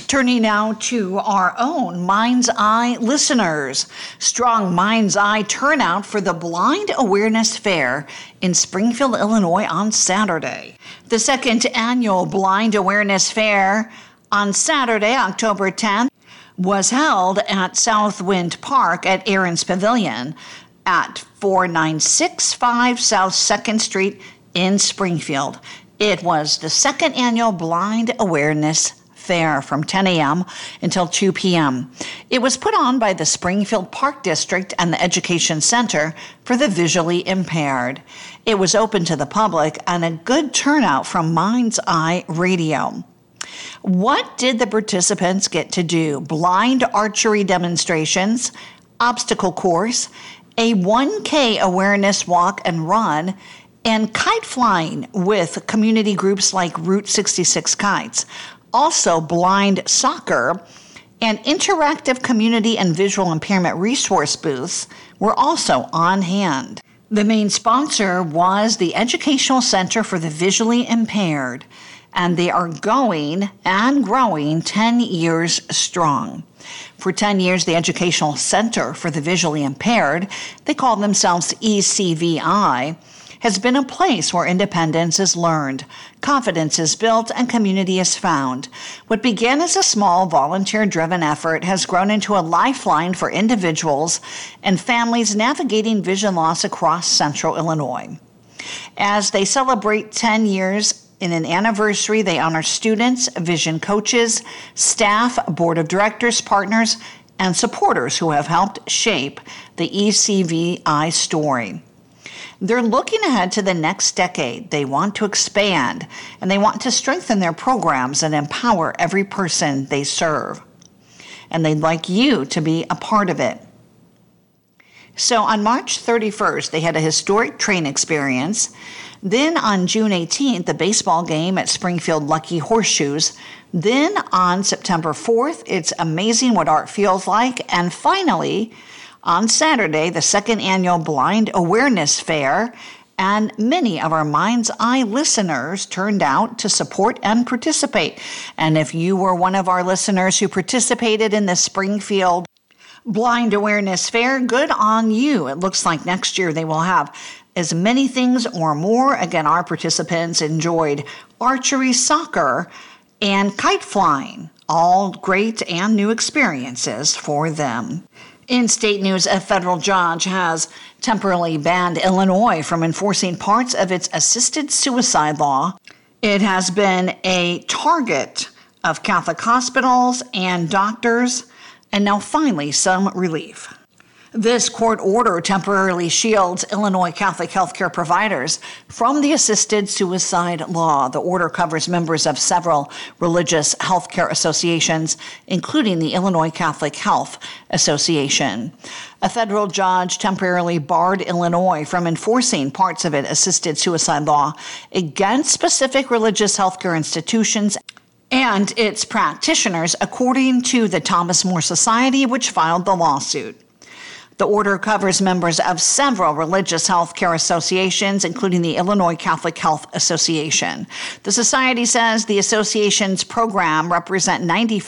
Turning now to our own Mind's Eye listeners. Strong Mind's Eye turnout for the Blind Awareness Fair in Springfield, Illinois on Saturday. The second annual Blind Awareness Fair on Saturday, October 10th, was held at Southwind Park at Aaron's Pavilion at 4965 South 2nd Street in Springfield. It was the second annual Blind Awareness Fair from 10 a.m. until 2 p.m. It was put on by the Springfield Park District and the Education Center for the Visually Impaired. It was open to the public and a good turnout from Mind's Eye Radio. What did the participants get to do? Blind archery demonstrations, obstacle course, a 1K awareness walk and run, and kite flying with community groups like Route 66 Kites. Also, blind soccer and interactive community and visual impairment resource booths were also on hand. The main sponsor was the Educational Center for the Visually Impaired, and they are going and growing 10 years strong. For 10 years, the Educational Center for the Visually Impaired, they call themselves ECVI, has been a place where independence is learned, confidence is built, and community is found. What began as a small volunteer-driven effort has grown into a lifeline for individuals and families navigating vision loss across central Illinois. As they celebrate 10 years in an anniversary, they honor students, vision coaches, staff, board of directors, partners, and supporters who have helped shape the ECVI story. They're looking ahead to the next decade. They want to expand, and they want to strengthen their programs and empower every person they serve. And they'd like you to be a part of it. So on March 31st, they had a historic train experience. Then on June 18th, the baseball game at Springfield Lucky Horseshoes. Then on September 4th, it's Amazing What Art Feels Like. And finally, on Saturday, the second annual Blind Awareness Fair, and many of our Mind's Eye listeners turned out to support and participate. And if you were one of our listeners who participated in the Springfield Blind Awareness Fair, good on you. It looks like next year they will have as many things or more. Again, our participants enjoyed archery, soccer, and kite flying. All great and new experiences for them. In state news, a federal judge has temporarily banned Illinois from enforcing parts of its assisted suicide law. It has been a target of Catholic hospitals and doctors, and now finally some relief. This court order temporarily shields Illinois Catholic healthcare providers from the assisted suicide law. The order covers members of several religious healthcare associations, including the Illinois Catholic Health Association. A federal judge temporarily barred Illinois from enforcing parts of its assisted suicide law against specific religious healthcare institutions and its practitioners, according to the Thomas More Society, which filed the lawsuit. The order covers members of several religious health care associations, including the Illinois Catholic Health Association. The society says the association's program represents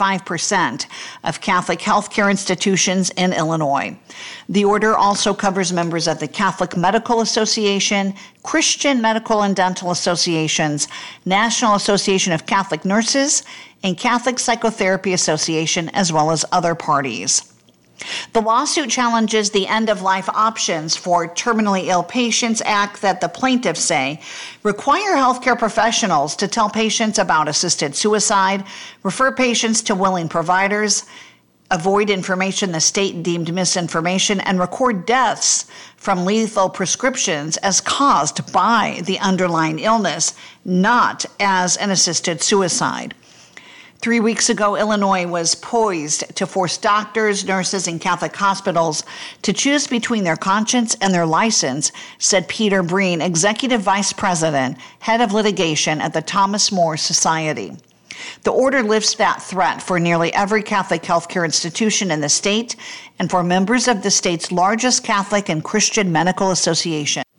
95% of Catholic health care institutions in Illinois. The order also covers members of the Catholic Medical Association, Christian Medical and Dental Associations, National Association of Catholic Nurses, and Catholic Psychotherapy Association, as well as other parties. The lawsuit challenges the end-of-life options for terminally ill patients act that the plaintiffs say require healthcare professionals to tell patients about assisted suicide, refer patients to willing providers, avoid information the state deemed misinformation, and record deaths from lethal prescriptions as caused by the underlying illness, not as an assisted suicide. 3 weeks ago, Illinois was poised to force doctors, nurses, and Catholic hospitals to choose between their conscience and their license, said Peter Breen, Executive Vice President, Head of Litigation at the Thomas More Society. The order lifts that threat for nearly every Catholic healthcare institution in the state and for members of the state's largest Catholic and Christian medical association.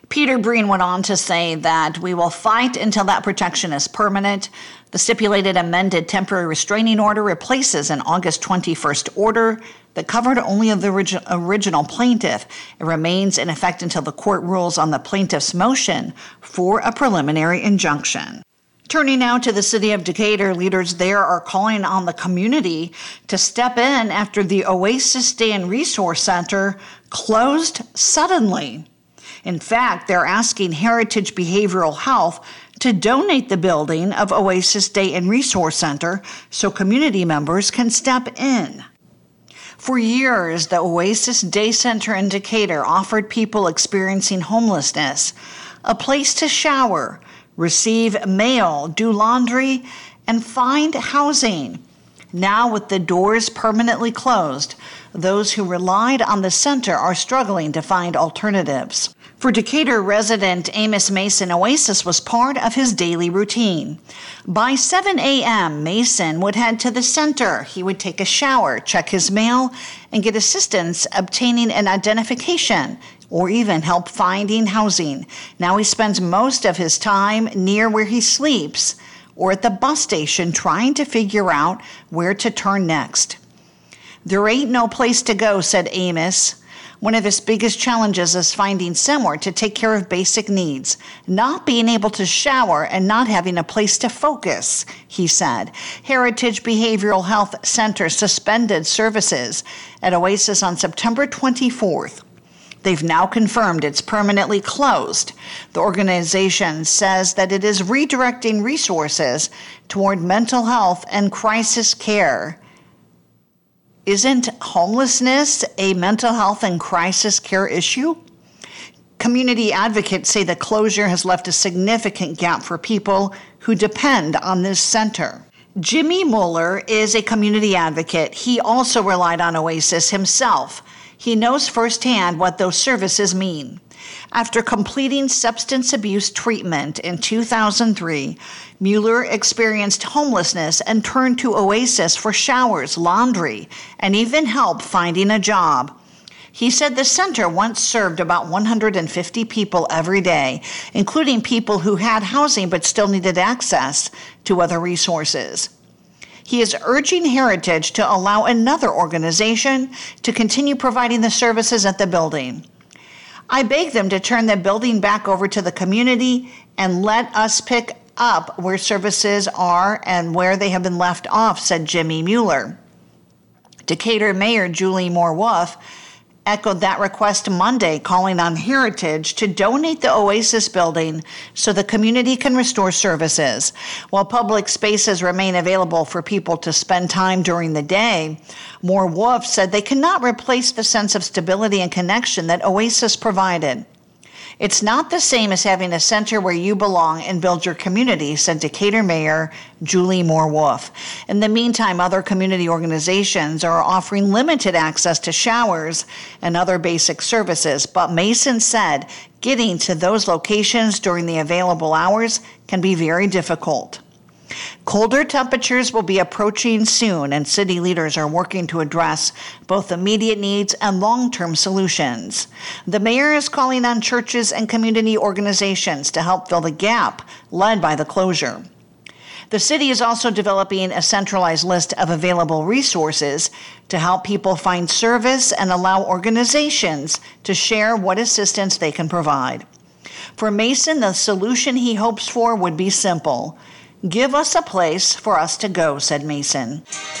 Peter Breen went on to say that we will fight until that protection is permanent. The stipulated amended temporary restraining order replaces an August 21st order that covered only the original plaintiff. It remains in effect until the court rules on the plaintiff's motion for a preliminary injunction. Turning now to the city of Decatur, leaders there are calling on the community to step in after the Oasis Day and Resource Center closed suddenly. In fact, they're asking Heritage Behavioral Health to donate the building of Oasis Day and Resource Center so community members can step in. For years, the Oasis Day Center in Decatur offered people experiencing homelessness a place to shower, receive mail, do laundry, and find housing. Now, with the doors permanently closed, those who relied on the center are struggling to find alternatives. For Decatur resident Amos Mason, Oasis was part of his daily routine. By 7 a.m., Mason would head to the center. He would take a shower, check his mail, and get assistance obtaining an identification or even help finding housing. Now he spends most of his time near where he sleeps or at the bus station trying to figure out where to turn next. There ain't no place to go, said Amos. One of his biggest challenges is finding somewhere to take care of basic needs, not being able to shower and not having a place to focus, he said. Heritage Behavioral Health Center suspended services at Oasis on September 24th. They've now confirmed it's permanently closed. The organization says that it is redirecting resources toward mental health and crisis care. Isn't homelessness a mental health and crisis care issue? Community advocates say the closure has left a significant gap for people who depend on this center. Jimmy Mueller is a community advocate. He also relied on Oasis himself. He knows firsthand what those services mean. After completing substance abuse treatment in 2003, Mueller experienced homelessness and turned to Oasis for showers, laundry, and even help finding a job. He said the center once served about 150 people every day, including people who had housing but still needed access to other resources. He is urging Heritage to allow another organization to continue providing the services at the building. I beg them to turn the building back over to the community and let us pick up where services are and where they have been left off, said Jimmy Mueller. Decatur Mayor Julie Moore-Wolf echoed that request Monday, calling on Heritage to donate the Oasis building so the community can restore services. While public spaces remain available for people to spend time during the day, Moore-Wolf said they cannot replace the sense of stability and connection that Oasis provided. It's not the same as having a center where you belong and build your community, said Decatur Mayor Julie Moore-Wolf. In the meantime, other community organizations are offering limited access to showers and other basic services, but Mason said getting to those locations during the available hours can be very difficult. Colder temperatures will be approaching soon, and city leaders are working to address both immediate needs and long-term solutions. The mayor is calling on churches and community organizations to help fill the gap led by the closure. The city is also developing a centralized list of available resources to help people find service and allow organizations to share what assistance they can provide. For Mason, the solution he hopes for would be simple. Give us a place for us to go, said Mason.